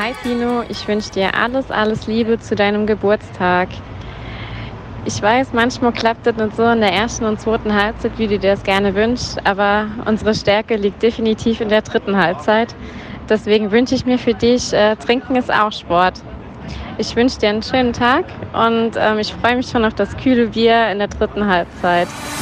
Hi Tino, ich wünsche dir alles, alles Liebe zu deinem Geburtstag. Ich weiß, manchmal klappt das nicht so in der ersten und zweiten Halbzeit, wie du dir das gerne wünschst, aber unsere Stärke liegt definitiv in der dritten Halbzeit. Deswegen wünsche ich mir für dich, Trinken ist auch Sport. Ich wünsche dir einen schönen Tag und ich freue mich schon auf das kühle Bier in der dritten Halbzeit.